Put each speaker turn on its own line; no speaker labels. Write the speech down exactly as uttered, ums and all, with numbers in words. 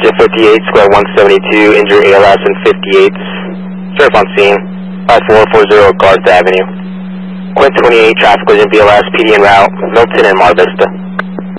Jet fifty-eight, square one seventy-two, injured A L S and fifty-eight. Sheriff on scene, five four four zero Garth Avenue. Quint twenty-eight, traffic collision B L S, P D en route, Milton and Mar Vista.